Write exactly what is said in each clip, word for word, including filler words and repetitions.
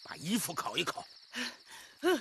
把衣服烤一烤。 嗯。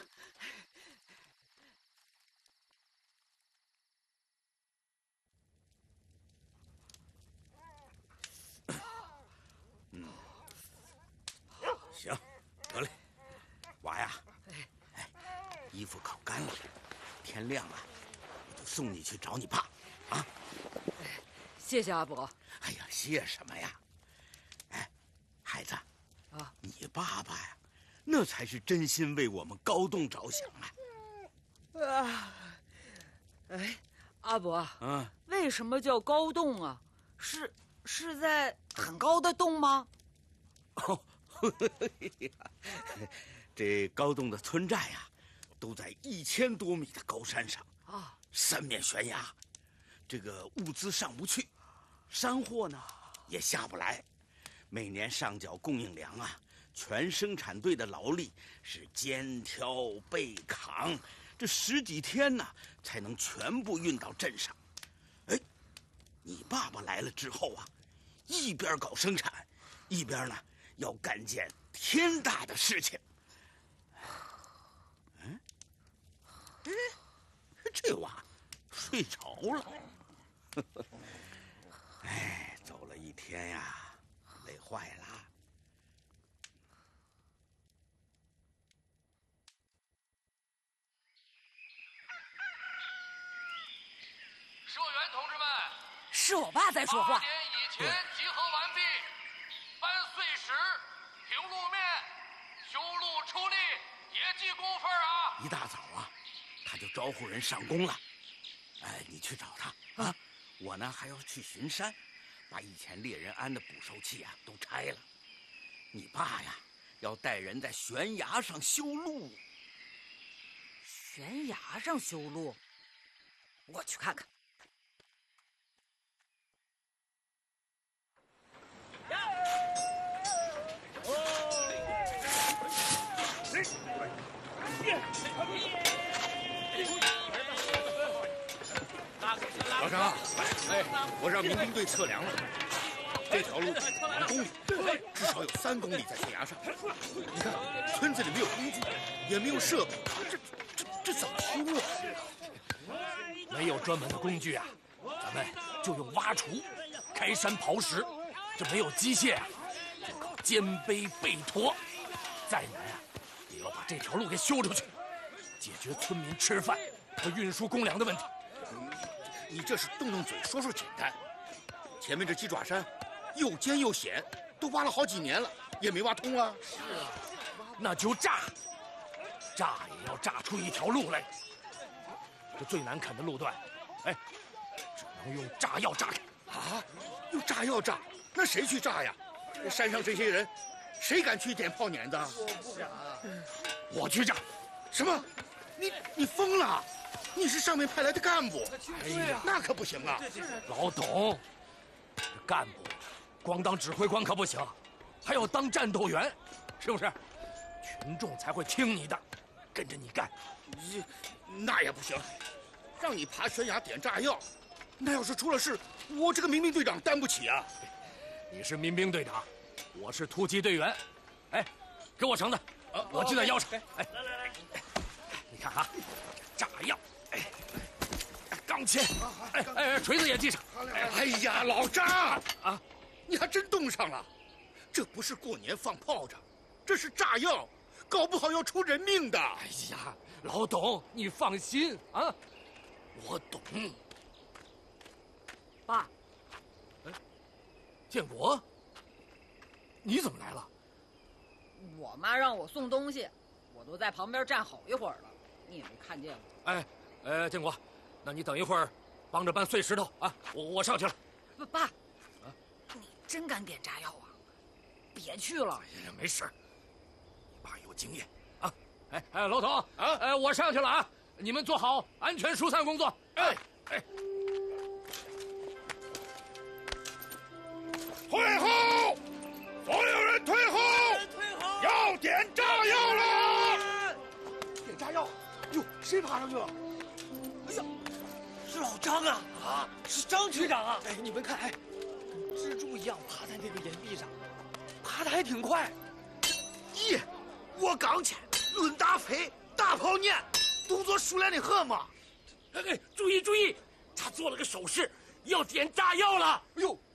嗯，行，得嘞，娃呀，哎，衣服烤干了，天亮了，我就送你去找你爸，啊。 谢谢阿伯。 哎呀，谢什么呀？哎，孩子，啊，你爸爸呀，那才是真心为我们高栋着想啊！ 啊，哎，阿伯， 嗯， 为什么叫高栋啊？是是在很高的洞吗？ 哦，呵呵呵这高栋的村寨呀，都在一千多米的高山上啊，三面悬崖，这个物资上不去，山货呢也下不来，每年上缴供应粮啊，全生产队的劳力是肩挑背扛，这十几天呢才能全部运到镇上。哎，你爸爸来了之后啊，一边搞生产，一边呢要干件天大的事情。嗯，哎，这娃睡着了。哎，走了一天呀，累坏了。 社员同志们， 是我爸在说话。 八点以前集合完毕，搬碎石、平路面、修路出力，别记工分啊！ 一大早啊，他就招呼人上工了。哎，你去找他啊！我呢还要去巡山，把以前猎人安的捕兽器啊都拆了。你爸呀，要带人在悬崖上修路。 悬崖上修路？我去看看。 老张，哎，我让民兵队测量了，这条路两公里，至少有三公里在悬崖上。你看，村子里没有工具，也没有设备，这这这怎么修啊？ 没有专门的工具啊，咱们就用挖锄、开山刨石。这没有机械啊，就靠肩背背驮。再难啊，也要把这条路给修出去，解决村民吃饭和运输公粮的问题。 你这是动动嘴说说简单，前面这鸡爪山又尖又险，都挖了好几年了，也没挖通啊。 是啊，那就炸，炸也要炸出一条路来。这最难啃的路段，哎，只能用炸药炸开。 啊，用炸药炸？那谁去炸呀？这山上这些人，谁敢去点炮碾子？ 我不敢。我去炸。 什么？你你疯了？你是上面派来的干部， 哎呀， 那可不行啊！ 老董，这干部光当指挥官可不行，还要当战斗员，是不是？群众才会听你的，跟着你干。 你那也不行，让你爬悬崖点炸药，那要是出了事，我这个民兵队长担不起啊！ 你是民兵队长，我是突击队员。哎，给我绳子， 啊、 我系在腰上。 哎， 来来来，你看啊，炸药。哎，钢钎，哎哎，锤子也系上。 哎呀，老张啊，你还真冻上了。这不是过年放炮仗，这是炸药，搞不好要出人命的。 哎呀，老董，你放心啊，我懂。 爸， 哎，建国，你怎么来了？ 我妈让我送东西，我都在旁边站好一会儿了，你也没看见我。 哎。呃，建国，那你等一会儿，帮着搬碎石头啊！我我上去了。 爸，啊，你真敢点炸药啊？别去了。 哎呀，没事，你爸有经验啊。哎哎，老董啊， 哎，我上去了啊！你们做好安全疏散工作。哎哎， 退后！所有人退后！ 退后！ 要点炸药了！ 点炸药！哟，谁爬上去了？哎呀，是老张啊！啊，是张局长啊！哎，你们看，哎，跟蜘蛛一样爬在那个岩壁上，爬得还挺快。 耶，我钢钎，抡大锤，大炮捻，动作熟练的很嘛。 哎，注意注意，他做了个手势，要点炸药了。 哎呦，